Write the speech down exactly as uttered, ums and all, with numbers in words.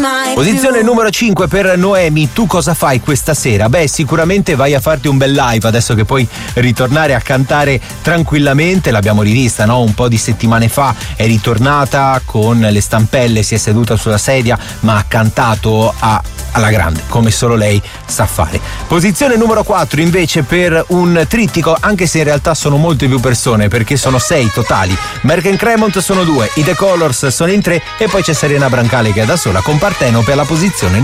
mai. Posizione numero cinque per Noemi. Tu cosa fai questa sera? Beh, sicuramente vai a farti un bel live adesso che puoi ritornare a cantare tranquillamente. L'abbiamo rivista, no? Un po' di settimane fa è ritornata con le stampelle, si è seduta sulla sedia, ma ha cantato a, alla grande, come solo lei sa fare. Posizione numero quattro invece per un trittico, anche se in realtà sono molte più persone, perché sono sei totali. Merck and Cremont sono due, i The Colors sono in tre e poi c'è Serena Brancale che è da sola con Partenope alla posizione